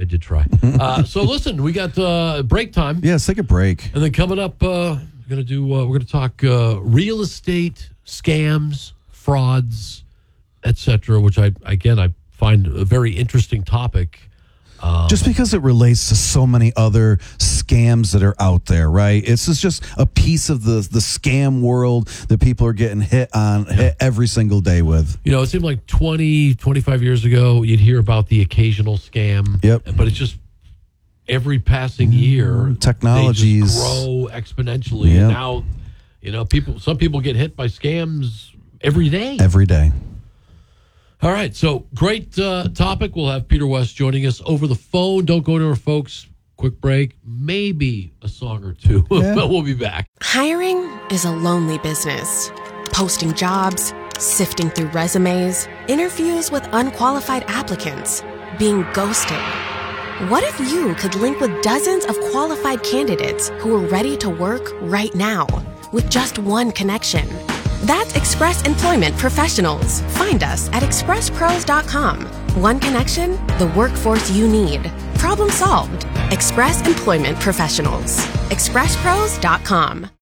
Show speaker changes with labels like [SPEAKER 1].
[SPEAKER 1] did try. So listen, we got break time.
[SPEAKER 2] Yeah, let's take a break.
[SPEAKER 1] And then coming up, we're gonna talk real estate scams, frauds, etc., which I find a very interesting topic.
[SPEAKER 2] Just because it relates to so many other scams that are out there, right? This is just a piece of the scam world that people are getting hit every single day with.
[SPEAKER 1] You know, it seemed like 20, 25 years ago, you'd hear about the occasional scam.
[SPEAKER 2] Yep.
[SPEAKER 1] But it's just every passing year,
[SPEAKER 2] technologies
[SPEAKER 1] they just grow exponentially.
[SPEAKER 2] Yep.
[SPEAKER 1] And now, you know, some people get hit by scams every day.
[SPEAKER 2] Every day.
[SPEAKER 1] All right, so great topic. We'll have Peter West joining us over the phone. Don't go to our folks. Quick break, maybe a song or two, but we'll be back.
[SPEAKER 3] Hiring is a lonely business. Posting jobs, sifting through resumes, interviews with unqualified applicants, being ghosted. What if you could link with dozens of qualified candidates who are ready to work right now with just one connection? That's Express Employment Professionals. Find us at expresspros.com. One connection, the workforce you need. Problem solved. Express Employment Professionals. expresspros.com.